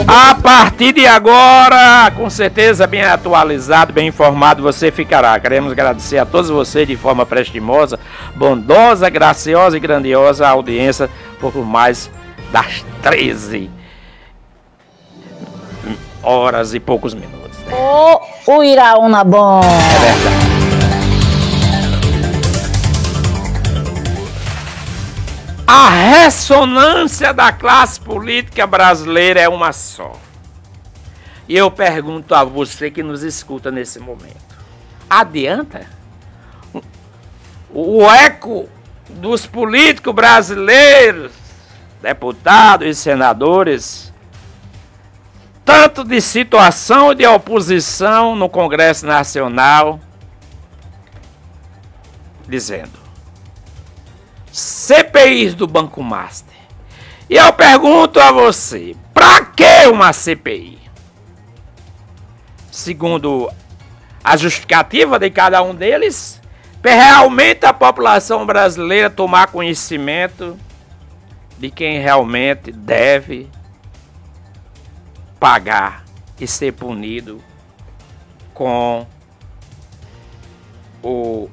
A partir de agora, com certeza, bem atualizado, bem informado, você ficará. Queremos agradecer a todos vocês de forma prestimosa, bondosa, graciosa e grandiosa audiência por mais das 13 horas e poucos minutos. O Iraúna bom. É verdade. A ressonância da classe política brasileira é uma só. E eu pergunto a você que nos escuta nesse momento: adianta? O eco dos políticos brasileiros, deputados e senadores, tanto de situação de oposição no Congresso Nacional, dizendo: CPIs do Banco Master. E eu pergunto a você, para que uma CPI? Segundo a justificativa de cada um deles, para realmente a população brasileira tomar conhecimento de quem realmente deve pagar e ser punido com o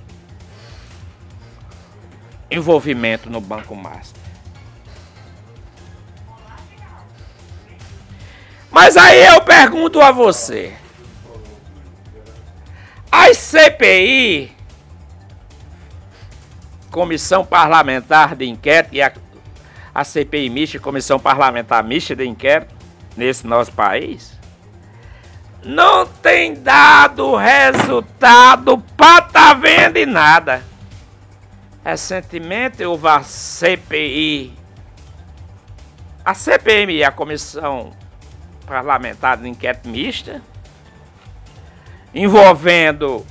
envolvimento no Banco Master. Mas aí eu pergunto a você: as CPI, Comissão Parlamentar de Inquérito, e a CPI mista, Comissão Parlamentar Mista de Inquérito, nesse nosso país, não tem dado resultado para tá vendo em nada. Recentemente houve a CPI, a CPMI, a Comissão Parlamentar de Inquérito Mista, envolvendo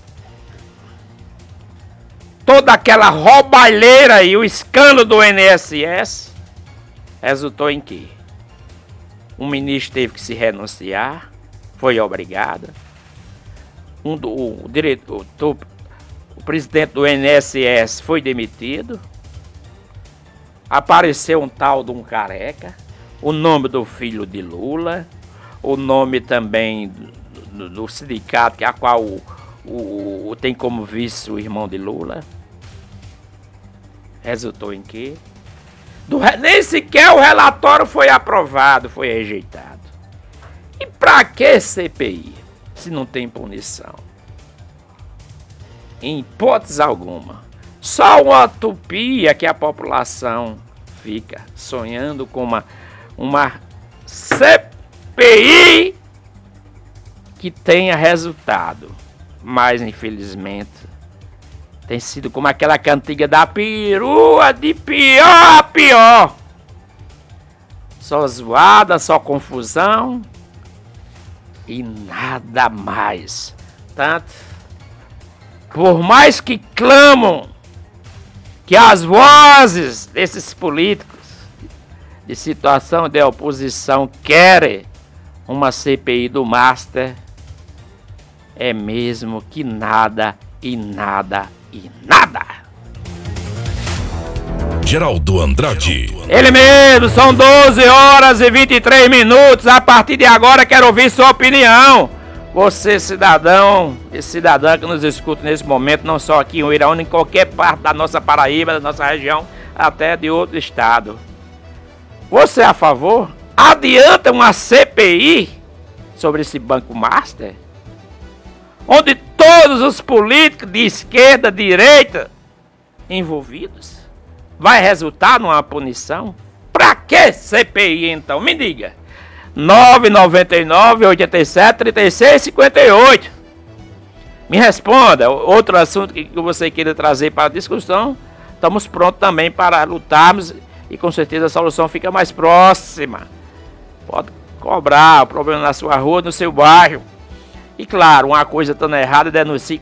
toda aquela roubalheira e o escândalo do INSS. Resultou em quê? Um ministro teve que se renunciar, foi obrigado. O presidente do INSS foi demitido. Apareceu um tal de um careca, o nome do filho de Lula, o nome também do sindicato, a qual tem como vice o irmão de Lula. Resultou em quê? Nem sequer o relatório foi aprovado, foi rejeitado. E para que CPI, se não tem punição? Em hipótese alguma. Só uma utopia que a população fica sonhando com uma CPI que tenha resultado. Mas, infelizmente, tem sido como aquela cantiga da perua, de pior a pior. Só zoada, só confusão e nada mais. Tanto, por mais que clamam que as vozes desses políticos de situação de oposição querem uma CPI do Master, é mesmo que nada e nada e nada. Geraldo Andrade. Ele mesmo, são 12 horas e 23 minutos. A partir de agora quero ouvir sua opinião. Você, cidadão e cidadã que nos escuta nesse momento, não só aqui em Iraúna, em qualquer parte da nossa Paraíba, da nossa região, até de outro estado. Você é a favor? Adianta uma CPI sobre esse Banco Master? Onde todos os políticos de esquerda, direita, envolvidos, vai resultar numa punição? Pra que CPI então? Me diga. 999 87 36 58. Me responda. Outro assunto que você queira trazer para a discussão, estamos prontos também para lutarmos e com certeza a solução fica mais próxima. Pode cobrar o problema na sua rua, no seu bairro. E claro, uma coisa estando errada, denuncie